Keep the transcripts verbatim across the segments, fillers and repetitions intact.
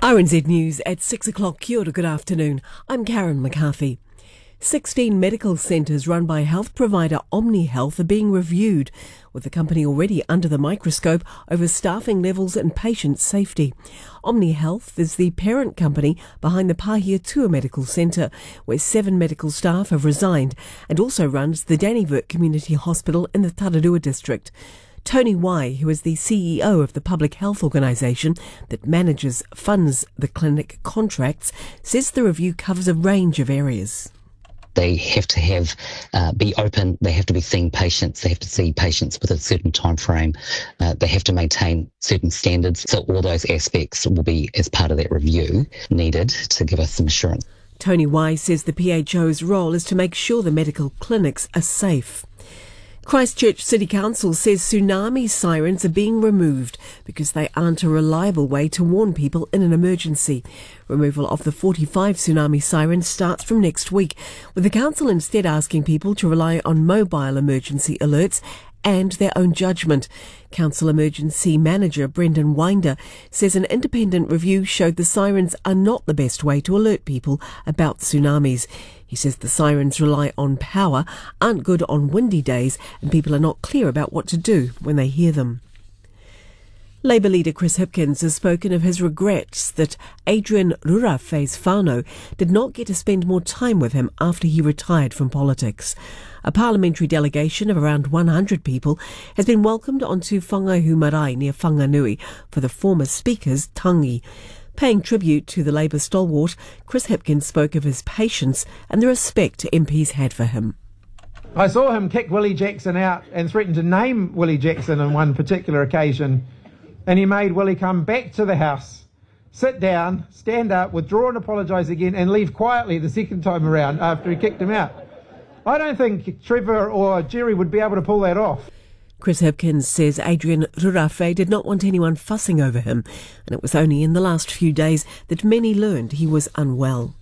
R N Z News at six o'clock. Kia ora, good afternoon. I'm Karen McCarthy. sixteen medical centres run by health provider Omni Health are being reviewed, with the company already under the microscope over staffing levels and patient safety. Omni Health is the parent company behind the Pahiatua Medical Centre, where seven medical staff have resigned, and also runs the Dannevirke Community Hospital in the Tararua district. Tony Wai, who is the C E O of the public health organisation that manages, funds the clinic contracts, says the review covers a range of areas. They have to have uh, be open. They have to be seeing patients. They have to see patients with a certain time frame. Uh, they have to maintain certain standards. So all those aspects will be, as part of that review, needed to give us some assurance. Tony Wai says the P H O's role is to make sure the medical clinics are safe. Christchurch City Council says tsunami sirens are being removed because they aren't a reliable way to warn people in an emergency. Removal of the forty-five tsunami sirens starts from next week, with the council instead asking people to rely on mobile emergency alerts and their own judgment. Council Emergency Manager Brendan Winder says an independent review showed the sirens are not the best way to alert people about tsunamis. He says the sirens rely on power, aren't good on windy days, and people are not clear about what to do when they hear them. Labour leader Chris Hipkins has spoken of his regrets that Adrian Rurafei's whānau did not get to spend more time with him after he retired from politics. A parliamentary delegation of around one hundred people has been welcomed onto Whangahu Marae near Whanganui for the former speaker's tangi. Paying tribute to the Labour stalwart, Chris Hipkins spoke of his patience and the respect M Ps had for him. I saw him kick Willie Jackson out and threaten to name Willie Jackson on one particular occasion, and he made Willie come back to the House, sit down, stand up, withdraw and apologise again, and leave quietly the second time around after he kicked him out. I don't think Trevor or Jerry would be able to pull that off. Chris Hipkins says Adrian Rurafei did not want anyone fussing over him, and it was only in the last few days that many learned he was unwell.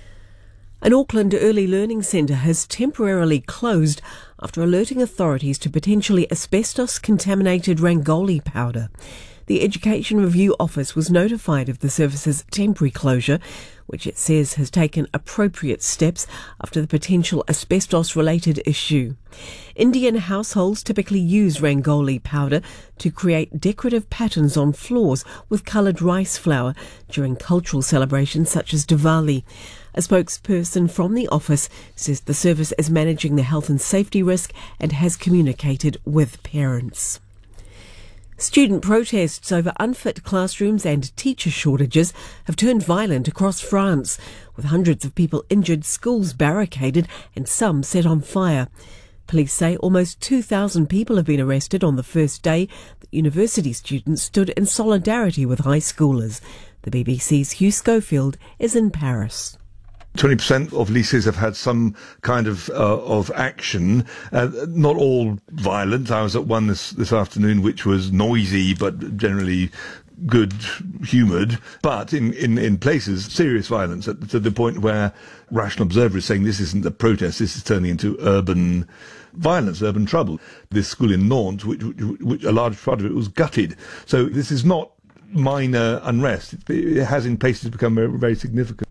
An Auckland early learning centre has temporarily closed after alerting authorities to potentially asbestos-contaminated Rangoli powder. The Education Review Office was notified of the service's temporary closure, which it says has taken appropriate steps after the potential asbestos-related issue. Indian households typically use Rangoli powder to create decorative patterns on floors with coloured rice flour during cultural celebrations such as Diwali. A spokesperson from the office says the service is managing the health and safety risk and has communicated with parents. Student protests over unfit classrooms and teacher shortages have turned violent across France, with hundreds of people injured, schools barricaded and some set on fire. Police say almost two thousand people have been arrested on the first day that university students stood in solidarity with high schoolers. The B B C's Hugh Schofield is in Paris. twenty percent of lycées have had some kind of uh, of action, uh, not all violent. I was at one this, this afternoon which was noisy but generally good humoured, but in, in, in places serious violence, to the point where Rational Observer is saying this isn't a protest, this is turning into urban violence, urban trouble. This school in Nantes, which, which, which a large part of it was gutted. So this is not minor unrest. It has in places become very, very significant.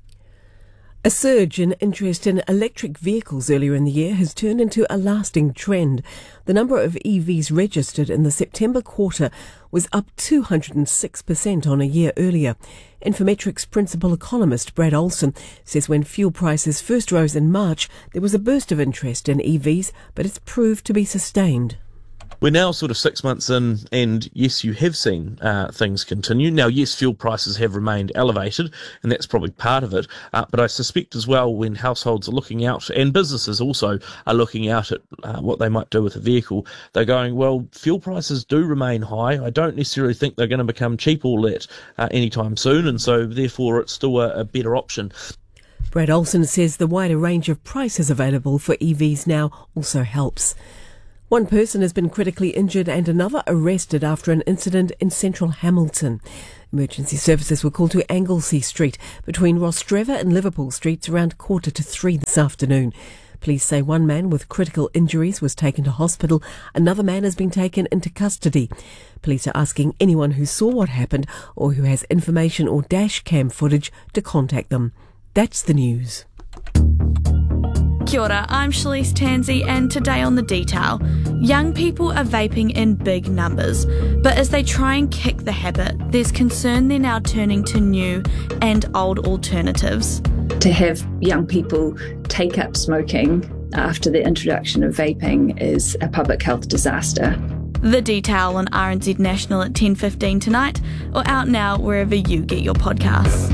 A surge in interest in electric vehicles earlier in the year has turned into a lasting trend. The number of E Vs registered in the September quarter was up two hundred six percent on a year earlier. Infometrics principal economist Brad Olson says when fuel prices first rose in March, there was a burst of interest in E Vs, but it's proved to be sustained. We're now sort of six months in, and yes, you have seen uh, things continue. Now, yes, fuel prices have remained elevated, and that's probably part of it. Uh, but I suspect as well, when households are looking out, and businesses also are looking out at uh, what they might do with a vehicle, they're going, well, fuel prices do remain high. I don't necessarily think they're going to become cheap all that uh, anytime soon, and so therefore it's still a, a better option. Brad Olson says the wider range of prices available for E Vs now also helps. One person has been critically injured and another arrested after an incident in central Hamilton. Emergency services were called to Anglesey Street between Rostrevor and Liverpool Streets around quarter to three this afternoon. Police say one man with critical injuries was taken to hospital. Another man has been taken into custody. Police are asking anyone who saw what happened or who has information or dash cam footage to contact them. That's the news. Kia ora, I'm Shalise Tansey, and today on The Detail, young people are vaping in big numbers, but as they try and kick the habit, there's concern they're now turning to new and old alternatives. To have young people take up smoking after the introduction of vaping is a public health disaster. The Detail on R N Z National at ten fifteen tonight, or out now wherever you get your podcasts.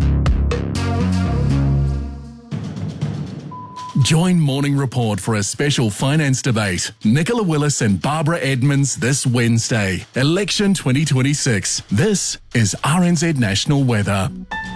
Join Morning Report for a special finance debate. Nicola Willis and Barbara Edmonds this Wednesday. Election twenty twenty-six. This is R N Z National Weather.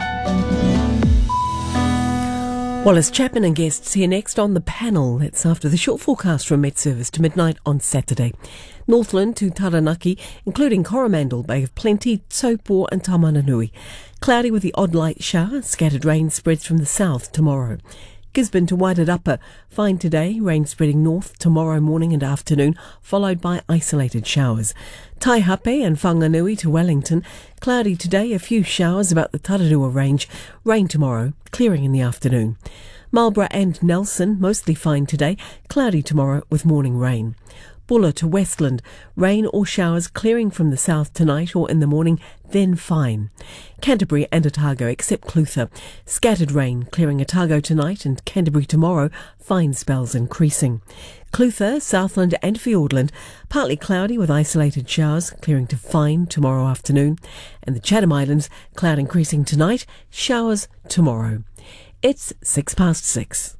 Wallace Chapman and guests here next on the panel. That's after the short forecast from Met Service to midnight on Saturday. Northland to Taranaki, including Coromandel, Bay of Plenty, Taupo and Taumarunui. Cloudy with the odd light shower. Scattered rain spreads from the south tomorrow. Gisborne to Wairarapa, fine today, rain spreading north tomorrow morning and afternoon, followed by isolated showers. Taihape and Whanganui to Wellington, cloudy today, a few showers about the Tararua range, rain tomorrow, clearing in the afternoon. Marlborough and Nelson, mostly fine today, cloudy tomorrow with morning rain. Buller to Westland, rain or showers clearing from the south tonight or in the morning, then fine. Canterbury and Otago except Clutha, scattered rain clearing Otago tonight and Canterbury tomorrow, fine spells increasing. Clutha, Southland and Fiordland, partly cloudy with isolated showers clearing to fine tomorrow afternoon. And the Chatham Islands, cloud increasing tonight, showers tomorrow. It's six past six.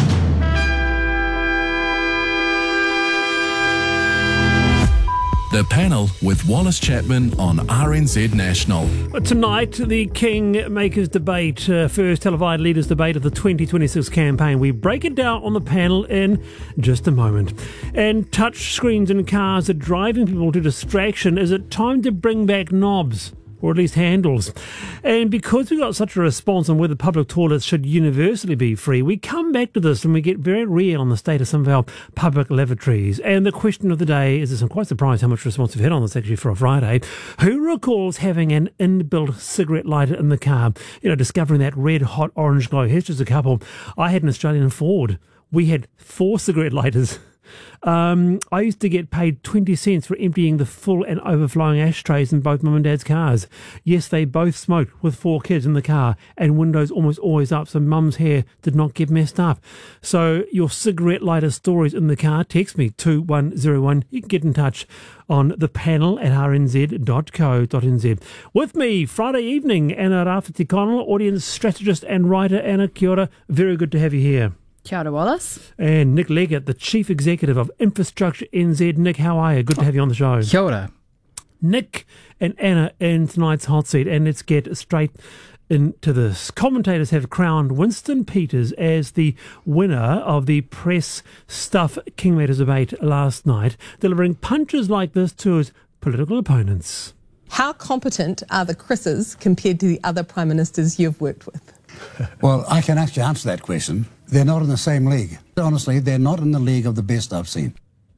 The panel with Wallace Chapman on R N Z National. Tonight, the Kingmakers debate, uh, first televised leaders debate of the twenty twenty-six campaign. We break it down on the panel in just a moment. And touch screens in cars are driving people to distraction. Is it time to bring back knobs? Or at least handles. And because we got such a response on whether public toilets should universally be free, we come back to this and we get very real on the state of some of our public lavatories. And the question of the day is, I'm quite surprised how much response we've had on this actually for a Friday. Who recalls having an inbuilt cigarette lighter in the car? You know, discovering that red hot orange glow. Here's just a couple. I had an Australian Ford. We had four cigarette lighters. Um, I used to get paid twenty cents for emptying the full and overflowing ashtrays in both mum and dad's cars. Yes, they both smoked with four kids in the car and windows almost always up so mum's hair did not get messed up. So your cigarette lighter stories in the car, text me two one zero one. You can get in touch on the panel at r n z dot co dot n z. With me Friday evening, Anna Rafferty Connell, audience strategist and writer. Anna, kia ora. Very good to have you here. Kia ora, Wallace. And Nick Leggett, the Chief Executive of Infrastructure N Z. Nick, how are you? Good to have you on the show. Kia ora. Nick and Anna in tonight's hot seat, and let's get straight into this. Commentators have crowned Winston Peters as the winner of the press stuff Kingmakers debate last night, delivering punches like this to his political opponents. How competent are the Chris's compared to the other Prime Ministers you've worked with? Well, I can actually answer that question. They're not in the same league. Honestly, they're not in the league of the best I've seen.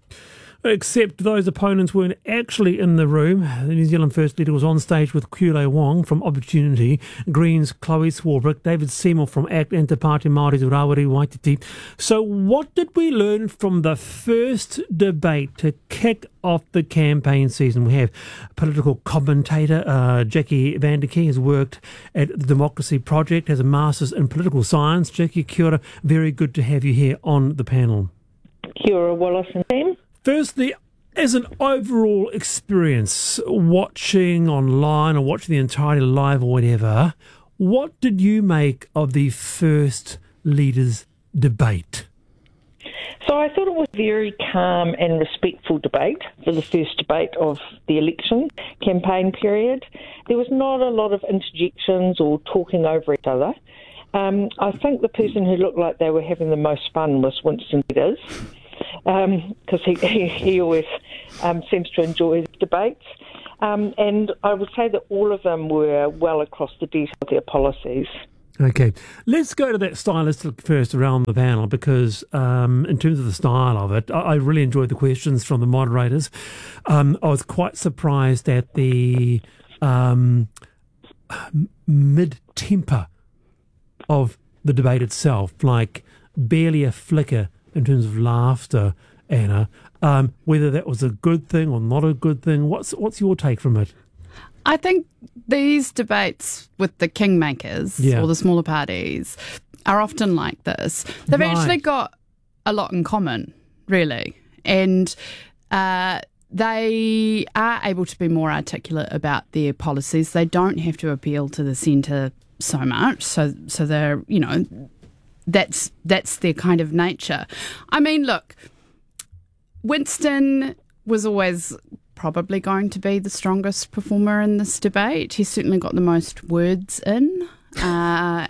Except those opponents weren't actually in the room. The New Zealand First Leader was on stage with Kule Wong from Opportunity, Greens Chloe Swarbrick, David Seymour from ACT and Te Pāti Māori Rawari Waititi. So what did we learn from the first debate to kick off the campaign season? We have political commentator uh, Jackie Vanderkee has worked at the Democracy Project, has a Masters in Political Science. Jackie, kia ora, very good to have you here on the panel. Kia ora, Wallace and team. Firstly, as an overall experience, watching online or watching the entirety live or whatever, what did you make of the first leaders' debate? So I thought it was a very calm and respectful debate for the first debate of the election campaign period. There was not a lot of interjections or talking over each other. Um, I think the person who looked like they were having the most fun was Winston Peters, because um, he, he, he always um, seems to enjoy debates. Um, and I would say that all of them were well across the detail of their policies. Okay, let's go to that stylistic first around the panel because um, in terms of the style of it, I, I really enjoyed the questions from the moderators. Um, I was quite surprised at the um, mid-temper of the debate itself, like barely a flicker in terms of laughter, Anna. Um, whether that was a good thing or not a good thing, what's what's your take from it? I think these debates with the kingmakers yeah. or the smaller parties are often like this. They've right. actually got a lot in common, really. And uh, they are able to be more articulate about their policies. They don't have to appeal to the centre so much. So, so they're, you know, that's that's their kind of nature. I mean, look, Winston was always probably going to be the strongest performer in this debate. He's certainly got the most words in, uh,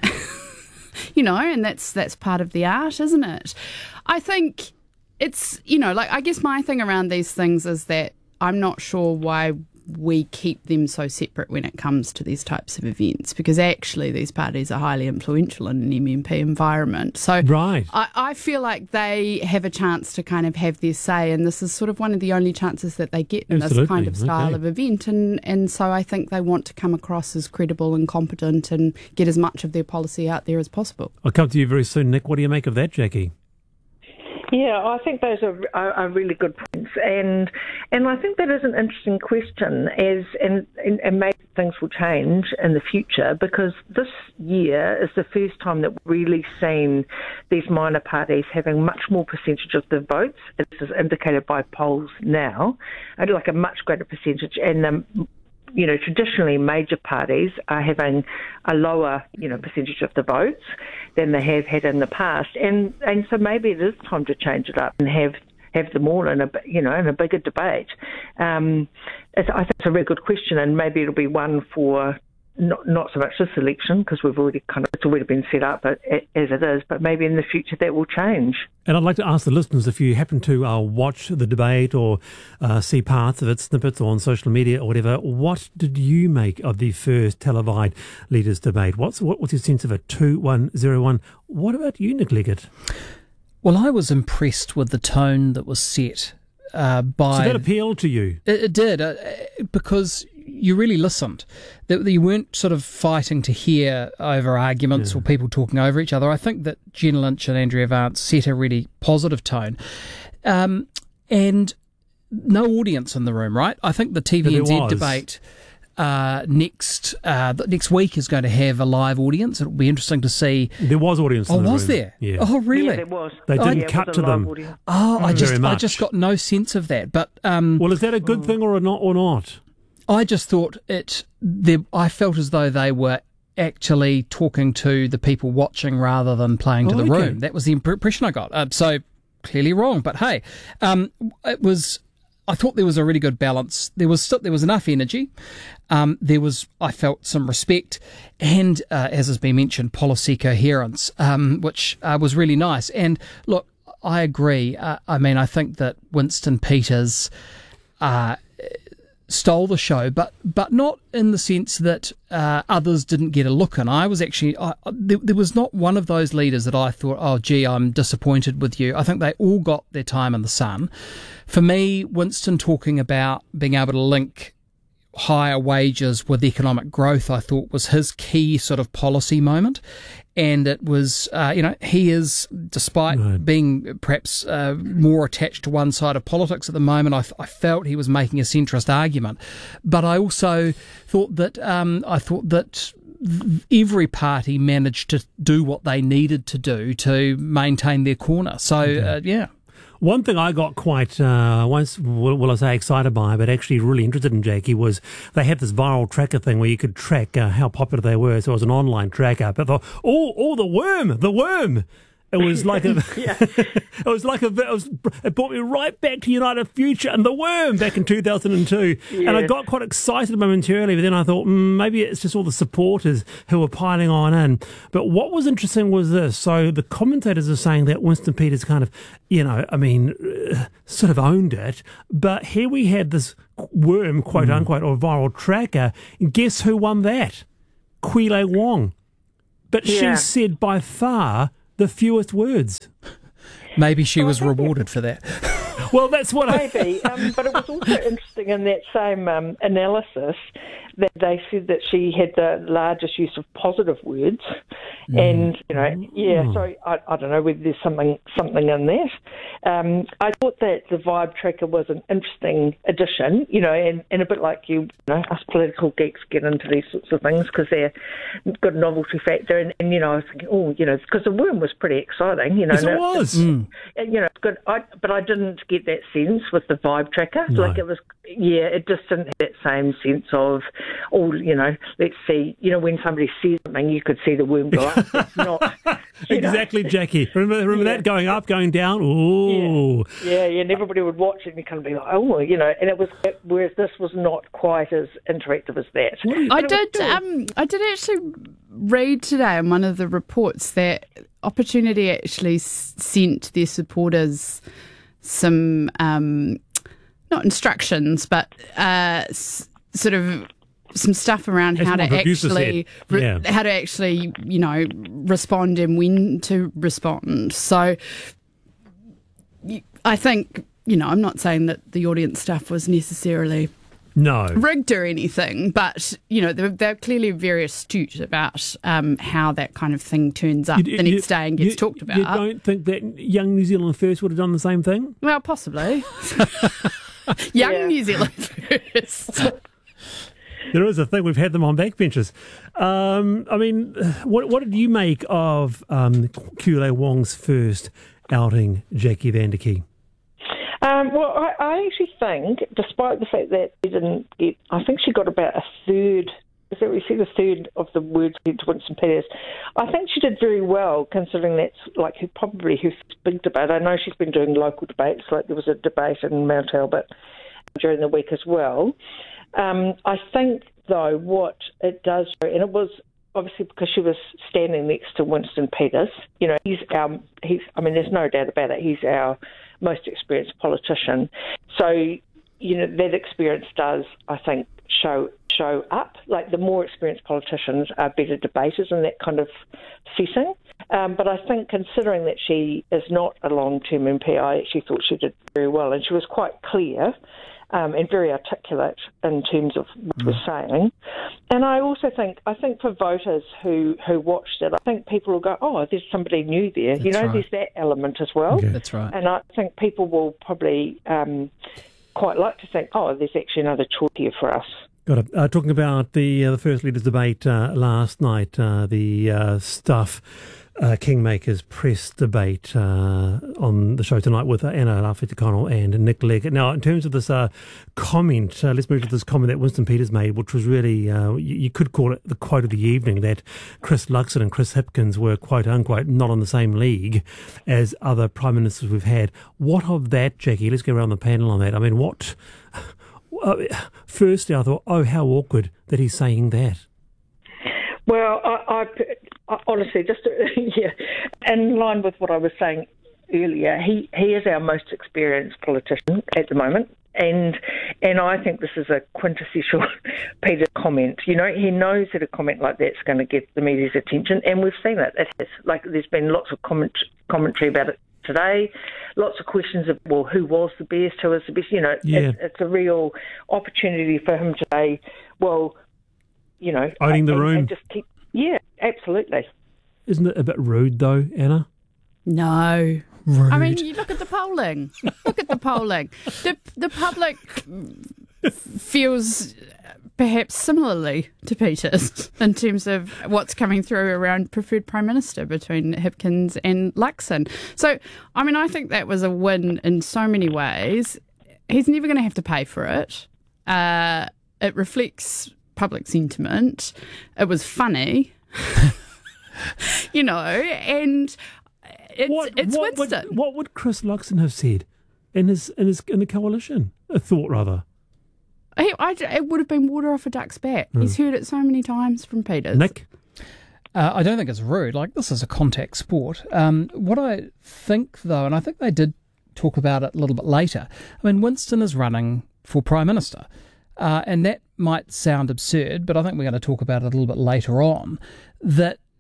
you know, and that's that's part of the art, isn't it? I think it's, you know, like I guess my thing around these things is that I'm not sure why we keep them so separate when it comes to these types of events, because actually these parties are highly influential in an M M P environment. So right. I, I feel like they have a chance to kind of have their say, and this is sort of one of the only chances that they get in Absolutely. this kind of style okay. of event. And, and so I think they want to come across as credible and competent and get as much of their policy out there as possible. I'll come to you very soon, Nick. What do you make of that, Jackie? Yeah, I think those are, are, are really good points, and and I think that is an interesting question. As and, and and maybe things will change in the future, because this year is the first time that we've really seen these minor parties having much more percentage of the votes, as is indicated by polls now, and like a much greater percentage, and um, you know, traditionally major parties are having a lower, you know, percentage of the votes than they have had in the past, and and so maybe it is time to change it up and have have them all in a, you know, in a bigger debate. Um, it's, I think it's a very good question, and maybe it'll be one for not not so much this election, because we've already kind of it's already been set up as it is, but maybe in the future that will change. And I'd like to ask the listeners, if you happen to uh, watch the debate or uh, see parts of it, snippets or on social media or whatever, what did you make of the first televised leaders debate? What's what, what's your sense of it? two one zero one. What about you, Nick Leggett? Well, I was impressed with the tone that was set uh, by... So that appealed to you? It, it did, uh, because you really listened. That you weren't sort of fighting to hear over arguments yeah. or people talking over each other. I think that Jenna Lynch and Andrea Vance set a really positive tone. Um, and no audience in the room, right? I think the T V N Z debate uh, next uh, next week is going to have a live audience. It'll be interesting to see. There was audience in oh, the was room. there? Yeah. Oh, really? Yeah, there was. They didn't oh, yeah, cut to them. Audience. Oh, I just, Very much. I just got no sense of that. But um, well, is that a good thing or a not or not? I just thought it. I felt as though they were actually talking to the people watching rather than playing to oh, the okay. room. That was the impression I got. Uh, so clearly wrong, but hey, um, it was. I thought there was a really good balance. There was still, there was enough energy. Um, there was, I felt, some respect, and uh, as has been mentioned, policy coherence, um, which uh, was really nice. And look, I agree. Uh, I mean, I think that Winston Peters Uh, stole the show, but but not in the sense that uh, others didn't get a look in. I was actually, I, there, there was not one of those leaders that I thought, oh, gee, I'm disappointed with you. I think they all got their time in the sun. For me, Winston talking about being able to link higher wages with economic growth, I thought was his key sort of policy moment. And it was, uh, you know, he is, despite right. being perhaps uh, more attached to one side of politics at the moment, I, I felt he was making a centrist argument. But I also thought that um, I thought that every party managed to do what they needed to do to maintain their corner. So, okay. uh, yeah. One thing I got quite, uh, once, will I say excited by, but actually really interested in, Jackie, was they had this viral tracker thing where you could track uh, how popular they were. So it was an online tracker. But I thought, oh, oh, the worm, the worm. It was like a, it was like a, it, was, it brought me right back to United Future and the Worm back in two thousand two. Yes. And I got quite excited momentarily, but then I thought, mm, maybe it's just all the supporters who were piling on in. But what was interesting was this. So the commentators are saying that Winston Peters kind of, you know, I mean, uh, sort of owned it. But here we had this worm, quote mm. unquote, or viral tracker. And guess who won that? Kwile Wong. but Yeah. she said by far the fewest words. Maybe she was rewarded for that. Well, that's what I... Maybe, um, but it was also interesting in that same um, analysis that they said that she had the largest use of positive words, mm. and you know, yeah. So I, I don't know whether there's something something in that. Um, I thought that the vibe tracker was an interesting addition, you know, and, and a bit like you, you know, us political geeks get into these sorts of things because they're got a novelty factor, and, and you know, I was thinking, oh, you know, because the worm was pretty exciting, you know. Yes, it was. Mm. And, you know, it's good. I, but I didn't get that sense with the vibe tracker. No. Like it was, yeah, it just didn't have that same sense of, oh, you know, let's see, you know, when somebody says something, you could see the worm go up. It's not exactly, know. Jackie. Remember, remember yeah. that going up, going down. Ooh, yeah. yeah, yeah. And everybody would watch it and you kind of be like, oh, you know. And it was, whereas this was not quite as interactive as that. I did, um, I did actually read today in one of the reports that Opportunity actually s- sent their supporters some, um, not instructions, but uh, s- sort of some stuff around That's how to actually, re- yeah. how to actually, you know, respond and when to respond. So, you, I think, you know, I'm not saying that the audience stuff was necessarily no rigged or anything, but you know, they're, they're clearly very astute about um, how that kind of thing turns up You- the you- next day and gets you- talked about. You don't think that Young New Zealand First would have done the same thing? Well, possibly. Young Yeah. New Zealand First. There is a thing. We've had them on backbenches. Um, I mean, what what did you make of um, Kule Wong's first outing, Jackie van der Kee? Um, well, I, I actually think, despite the fact that she didn't get, I think she got about a third, is that we said a third of the words to Winston Peters. I think she did very well, considering that's like her, probably her big debate. I know she's been doing local debates, like there was a debate in Mount Albert during the week as well. Um, I think, though, what it does, and it was obviously because she was standing next to Winston Peters. You know, he's our, he's, I mean, there's no doubt about it, he's our most experienced politician. So, you know, that experience does, I think, show show up. Like the more experienced politicians are better debaters in that kind of setting. Um, but I think considering that she is not a long-term M P, I actually thought she did very well, and she was quite clear um, and very articulate in terms of what she was saying. And I also think, I think for voters who, who watched it, I think people will go, oh, there's somebody new there. That's you know, right. there's that element as well. Okay. That's right. And I think people will probably um, quite like to think, oh, there's actually another choice here for us. Got it. Uh, talking about the uh, the First Leaders debate uh, last night, uh, the uh, stuff. Uh, Kingmakers press debate uh, on the show tonight with uh, Anna Lafferty-Connell and Nick Legg. Now, in terms of this uh, comment, uh, let's move to this comment that Winston Peters made, which was really, uh, you, you could call it the quote of the evening, that Chris Luxon and Chris Hipkins were, quote unquote, not on the same league as other prime ministers we've had. What of that, Jackie? Let's go around the panel on that. I mean, what... Uh, firstly, I thought, oh, how awkward that he's saying that. Well, I, I, I honestly, just to, yeah, in line with what I was saying earlier, he, he is our most experienced politician at the moment, and and I think this is a quintessential Peter comment. You know, he knows that a comment like that's going to get the media's attention, and we've seen it. It has. Like, there's been lots of comment, commentary about it today, lots of questions of, well, who was the best, who was the best, you know, Yeah. it's, it's a real opportunity for him to say, well, you know, Owning the and, room. and just keep, yeah, absolutely. Isn't it a bit rude, though, Anna? No. Rude. I mean, you look at the polling. Look at the polling. The the public feels perhaps similarly to Peters in terms of what's coming through around preferred Prime Minister between Hipkins and Luxon. So, I mean, I think that was a win in so many ways. He's never going to have to pay for it. Uh, it reflects public sentiment. It was funny, you know, and it's, what, it's what Winston. Would, what would Chris Luxon have said in his in his in the coalition? A thought, rather. He, I, it would have been water off a duck's back. Mm. He's heard it so many times from Peters. Nick? Uh, I don't think it's rude. Like, this is a contact sport. Um, what I think, though, and I think they did talk about it a little bit later, I mean, Winston is running for Prime Minister. Uh, and that might sound absurd, but I think we're going to talk about it a little bit later on, that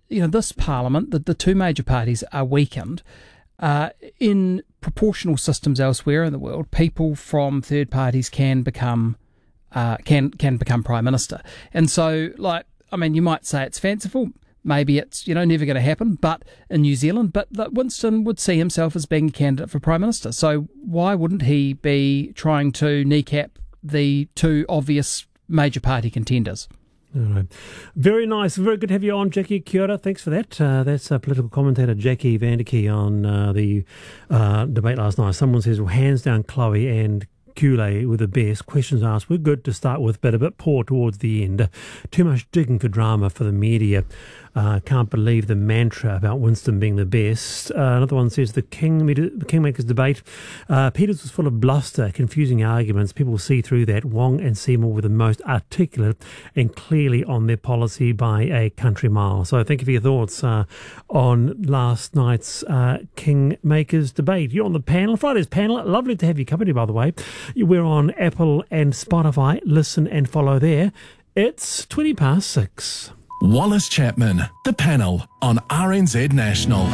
you know, this parliament, the, the two major parties are weakened. Uh, in proportional systems elsewhere in the world, people from third parties can become uh, can can become prime minister. And so, like, I mean, you might say it's fanciful. Maybe it's, you know, never going to happen, but in New Zealand, but that Winston would see himself as being a candidate for Prime Minister. So why wouldn't he be trying to kneecap the two obvious major party contenders? All right. Very nice. Very good to have you on, Jackie. Kia ora. Thanks for that. Uh, that's uh, political commentator Jackie Vanderkey on uh, the uh, debate last night. Someone says, well, hands down, Chloe and Kule were the best. Questions asked were good to start with, but a bit poor towards the end. Too much digging for drama for the media. Uh, can't believe the mantra about Winston being the best. Uh, another one says the King the Kingmakers debate. Uh, Peters was full of bluster, confusing arguments. People see through that. Wong and Seymour were the most articulate and clearly on their policy by a country mile. So thank you for your thoughts uh, on last night's uh, Kingmakers debate. You're on the panel, Friday's panel. Lovely to have your company, by the way. We're on Apple and Spotify. Listen and follow there. It's twenty past six. Wallace Chapman, the panel on R N Z National.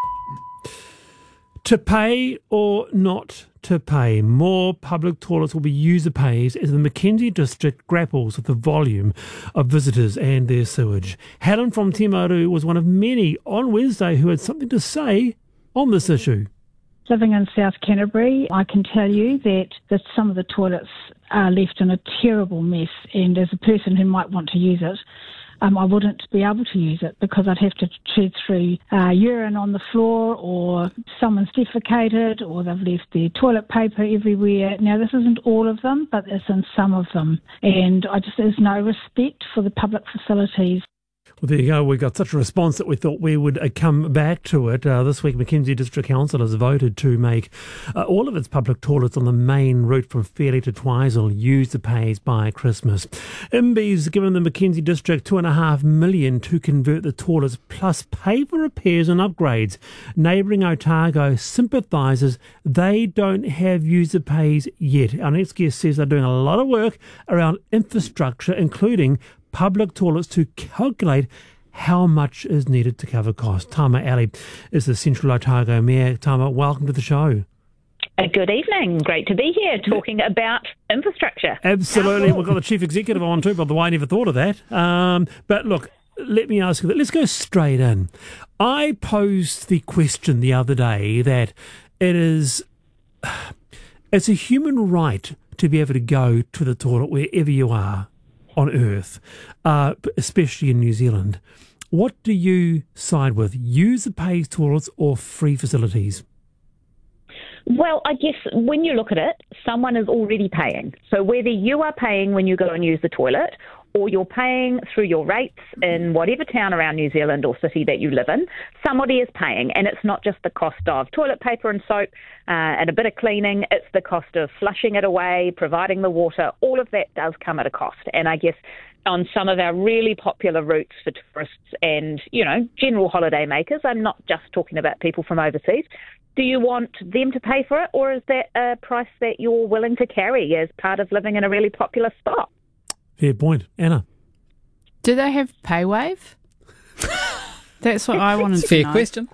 To pay or not to pay, more public toilets will be user pays as the Mackenzie District grapples with the volume of visitors and their sewage. Helen from Timaru was one of many on Wednesday who had something to say on this issue. Living in South Canterbury, I can tell you that, that some of the toilets are left in a terrible mess, and as a person who might want to use it, Um, I wouldn't be able to use it because I'd have to tread through uh, urine on the floor, or someone's defecated, or they've left their toilet paper everywhere. Now, this isn't all of them, but it's in some of them. And I just there's no respect for the public facilities. Well, there you go. We got such a response that we thought we would uh, come back to it. Uh, this week, Mackenzie District Council has voted to make uh, all of its public toilets on the main route from Fairlie to Twizel user pays by Christmas. M B's given the Mackenzie District two and a half million to convert the toilets, plus pay for repairs and upgrades. Neighbouring Otago sympathises they don't have user pays yet. Our next guest says they're doing a lot of work around infrastructure, including public toilets, to calculate how much is needed to cover costs. Tama Ali is the Central Otago Mayor. Tama, welcome to the show. Uh, good evening. Great to be here talking about infrastructure. Absolutely. We've got the Chief Executive on too, by the way. I never thought of that. Um, but look, let me ask you that. Let's go straight in. I posed the question the other day that it is, it's a human right to be able to go to the toilet wherever you are on Earth, uh, especially in New Zealand. What do you side with, user pays toilets or free facilities? Well, I guess when you look at it, someone is already paying. So whether you are paying when you go and use the toilet, or you're paying through your rates in whatever town around New Zealand or city that you live in, somebody is paying. And it's not just the cost of toilet paper and soap uh, and a bit of cleaning, it's the cost of flushing it away, providing the water. All of that does come at a cost. And I guess on some of our really popular routes for tourists and, you know, general holiday makers, I'm not just talking about people from overseas, do you want them to pay for it, or is that a price that you're willing to carry as part of living in a really popular spot? Fair point. Anna? Do they have PayWave? That's what I wanted to Fair know. question.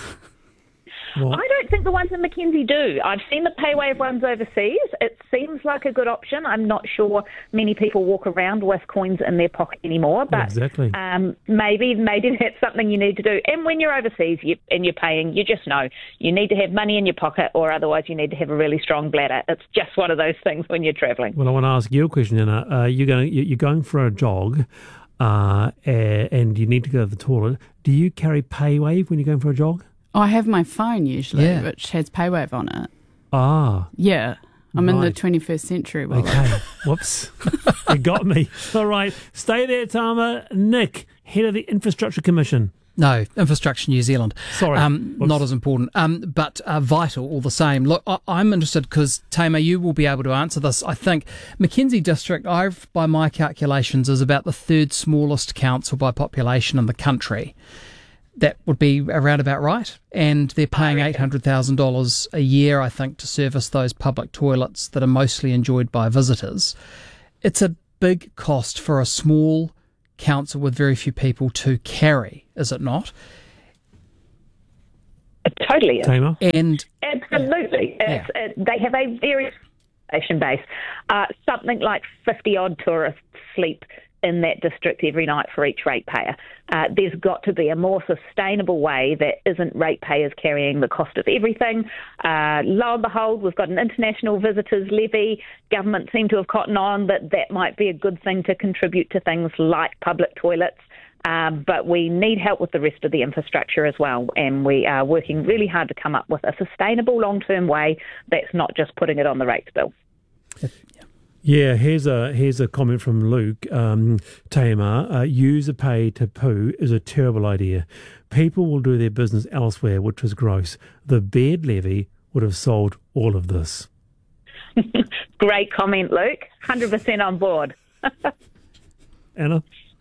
What? I don't think the ones in Mackenzie do. I've seen the PayWave ones overseas. It seems like a good option. I'm not sure many people walk around with coins in their pocket anymore, but exactly. um, maybe maybe that's something you need to do. And when you're overseas you, and you're paying, you just know you need to have money in your pocket, or otherwise you need to have a really strong bladder. It's just one of those things when you're travelling. Well, I want to ask you a question, Anna. Uh, you're going you're going for a jog, uh, and you need to go to the toilet. Do you carry PayWave when you're going for a jog? I have my phone usually, Yeah. which has PayWave on it. Ah. Yeah. I'm in the Right. twenty-first century. Well, Okay. Whoops. You got me. All right. Stay there, Tama. Nick, head of the Infrastructure Commission. No, Infrastructure New Zealand. Sorry. Um, Whoops. not as important, um, but uh, vital all the same. Look, I, I'm interested because, Tama, you will be able to answer this. I think Mackenzie District, I've, by my calculations, is about the third smallest council by population in the country. That would be around about right. And they're paying eight hundred thousand dollars a year, I think, to service those public toilets that are mostly enjoyed by visitors. It's a big cost for a small council with very few people to carry. is it not? It totally is. Tamar? And absolutely, it's, yeah. it, they have a very station base. Uh, something like fifty odd tourists sleep in that district every night for each ratepayer. Uh, there's got to be a more sustainable way that isn't ratepayers carrying the cost of everything. Uh, lo and behold, we've got an international visitors levy. Government seem to have cottoned on that that might be a good thing to contribute to things like public toilets. Um, but we need help with the rest of the infrastructure as well, and we are working really hard to come up with a sustainable long-term way that's not just putting it on the rates bill. Yeah, here's a here's a comment from Luke. Um, Tamar, uh, user pay to poo is a terrible idea. People will do their business elsewhere, which is gross. The bed levy would have solved all of this. Great comment, Luke. one hundred percent on board. Anna?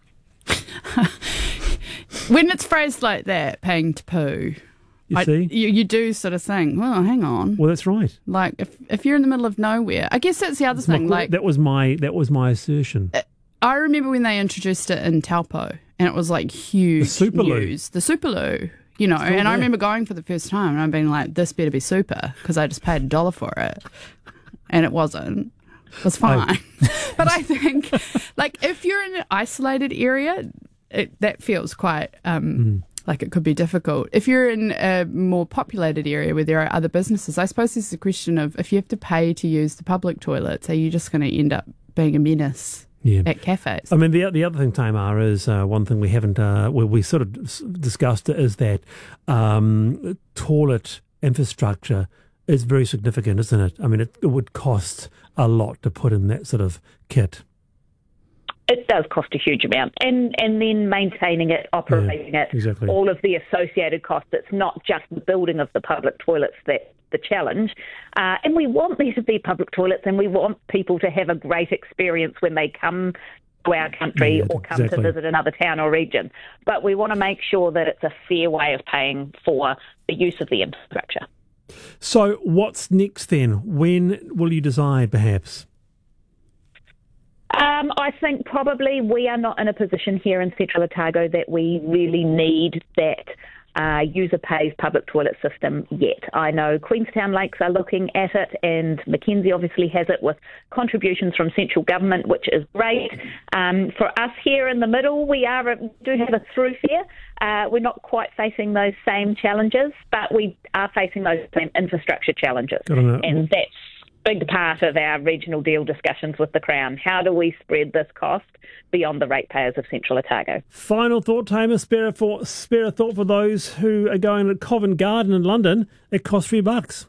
When it's phrased like that, paying to poo, You I, see? you, you do sort of think, well, hang on. Well, that's right. Like, if if you're in the middle of nowhere, I guess that's the other thing. My- Like, that was my that was my assertion. I remember when they introduced it in Taupo, and it was like huge The Superloo. news. The Superloo, you know. Still and I there. remember going for the first time, and I've been like, this better be super, because I just paid a dollar for it, and it wasn't. It was fine. But I think, like, if you're in an isolated area, it, that feels quite um, Mm. like it could be difficult. If you're in a more populated area where there are other businesses, I suppose there's a question of if you have to pay to use the public toilets, are you just going to end up being a menace Yeah. at cafes? I mean, the the other thing, Tamar, is uh, one thing we haven't, uh, well, we sort of dis- discussed it, is that um, toilet infrastructure is very significant, isn't it? I mean, it, it would cost a lot to put in that sort of kit. It does cost a huge amount, and and then maintaining it, operating Yeah, it, exactly. all of the associated costs. It's not just the building of the public toilets that's the challenge. Uh, and we want there to be public toilets, and we want people to have a great experience when they come to our country Yeah, or come exactly. to visit another town or region. But we want to make sure that it's a fair way of paying for the use of the infrastructure. So what's next then? When will you decide, perhaps? Um, I think probably we are not in a position here in Central Otago that we really need that uh, user pays public toilet system yet. I know Queenstown Lakes are looking at it, and Mackenzie obviously has it with contributions from central government, which is great. Um, for us here in the middle, we are a, do have a thoroughfare. Uh, we're not quite facing those same challenges, but we are facing those same infrastructure challenges, Got to know. and that's big part of our regional deal discussions with the Crown. How do we spread this cost beyond the ratepayers of Central Otago? Final thought, Tamar, spare a, for, spare a thought for those who are going to Covent Garden in London. It costs three bucks.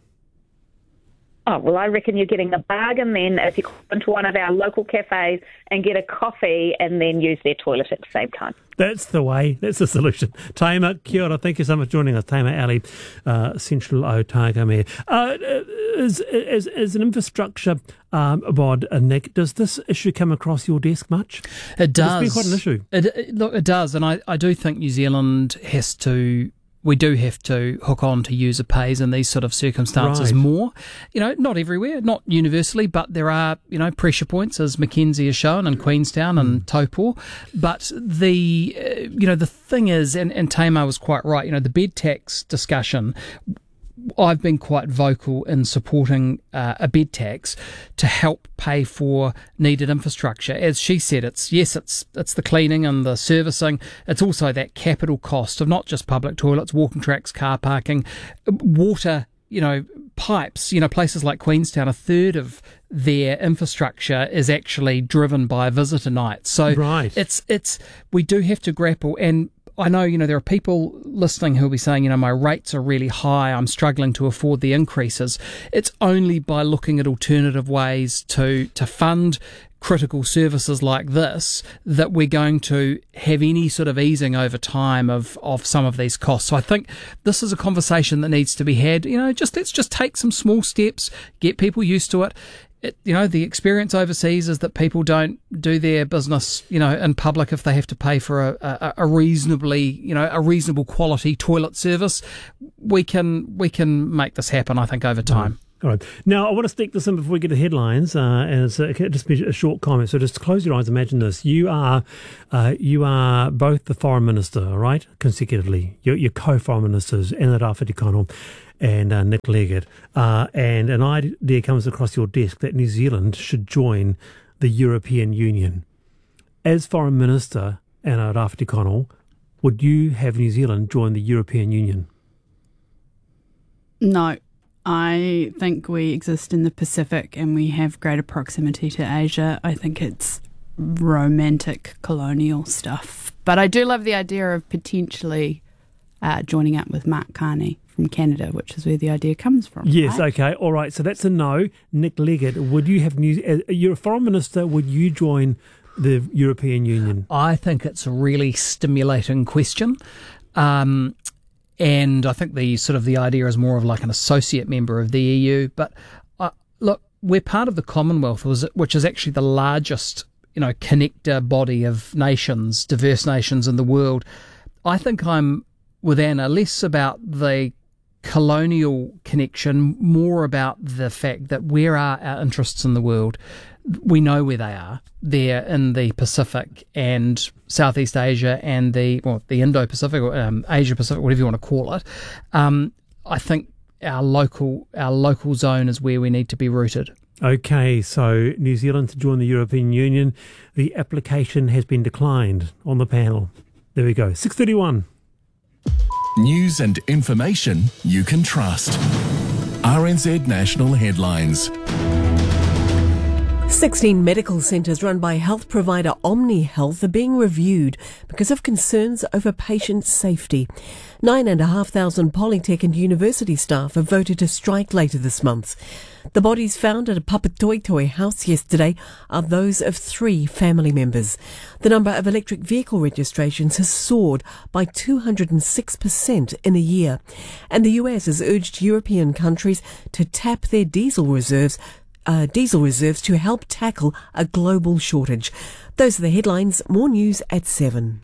Oh, well, I reckon you're getting a bargain then if you go into one of our local cafes and get a coffee and then use their toilet at the same time. That's the way. That's the solution. Tamar, kia ora. Thank you so much for joining us. Tamar Ali, uh, Central Otago Mayor. Uh, as, as, as an infrastructure um, bod, uh, Nick, does this issue come across your desk much? It does. It's been quite an issue. It, it, look, it does, and I, I do think New Zealand has to. We do have to hook on to user pays in these sort of circumstances Right. more. You know, not everywhere, not universally, but there are, you know, pressure points, as Mackenzie has shown in Queenstown and Mm. Taupo. But the, uh, you know, the thing is, and, and Tamar was quite right, you know, the bed tax discussion, I've been quite vocal in supporting uh, a bed tax to help pay for needed infrastructure. As she said, it's yes, it's it's the cleaning and the servicing. It's also that capital cost of not just public toilets, walking tracks, car parking, water, you know, pipes. You know, places like Queenstown, a third of their infrastructure is actually driven by visitor nights. So Right. it's it's we do have to grapple. And I know, you know, there are people listening who'll be saying, you know, my rates are really high, I'm struggling to afford the increases. It's only by looking at alternative ways to to fund critical services like this that we're going to have any sort of easing over time of, of some of these costs. So I think this is a conversation that needs to be had. You know, just let's just take some small steps, get people used to it. It, you know, the experience overseas is that people don't do their business, you know, in public if they have to pay for a, a, a reasonably, you know, a reasonable quality toilet service. We can we can make this happen, I think, over time. All right. Now, I want to stick this in before we get to headlines, uh, and it's uh, just be a short comment. So just close your eyes. Imagine this: you are, uh, you are both the foreign minister, all right, consecutively. You're, you're co-foreign ministers, Ana Rafferty-Connell and uh, Nick Leggett, uh, and an idea comes across your desk that New Zealand should join the European Union. As foreign minister, Ana Rafferty-Connell, would you have New Zealand join the European Union? No. I think we exist in the Pacific and we have greater proximity to Asia. I think it's romantic colonial stuff. But I do love the idea of potentially uh, joining up with Mark Carney from Canada, which is where the idea comes from. Yes, right? okay, all right. So that's a no. Nick Leggett, would you have New? Uh, you're a foreign minister. Would you join the European Union? I think it's a really stimulating question. Um, And I think the sort of the idea is more of like an associate member of the E U. But uh, look, we're part of the Commonwealth, which is actually the largest, you know, connector body of nations, diverse nations in the world. I think I'm with Anna less about the colonial connection, more about the fact that where are our interests in the world? We know where they are. They're in the Pacific and Southeast Asia and the well, the Indo-Pacific, or um, Asia-Pacific, whatever you want to call it. Um, I think our local our local zone is where we need to be rooted. Okay, so New Zealand to join the European Union. The application has been declined on the panel. There we go. six thirty-one. News and information you can trust. R N Z National Headlines. sixteen medical centres run by health provider Omni Health are being reviewed because of concerns over patient safety. Nine and a half thousand Polytech and university staff have voted to strike later this month. The bodies found at a Papatoetoe house yesterday are those of three family members. The number of electric vehicle registrations has soared by two hundred six percent in a year. And the U S has urged European countries to tap their diesel reserves Uh, diesel reserves to help tackle a global shortage. Those are the headlines. More news at seven.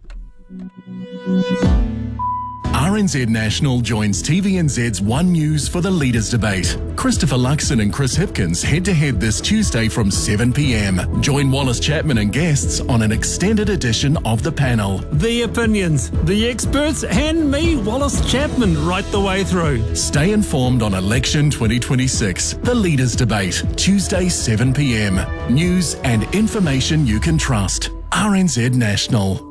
R N Z National joins T V N Z's One News for the Leaders Debate. Christopher Luxon and Chris Hipkins head-to-head this Tuesday from seven p.m. Join Wallace Chapman and guests on an extended edition of the panel. The opinions, the experts, and me, Wallace Chapman, right the way through. Stay informed on Election twenty twenty-six, the Leaders Debate, Tuesday seven p.m. News and information you can trust. R N Z National.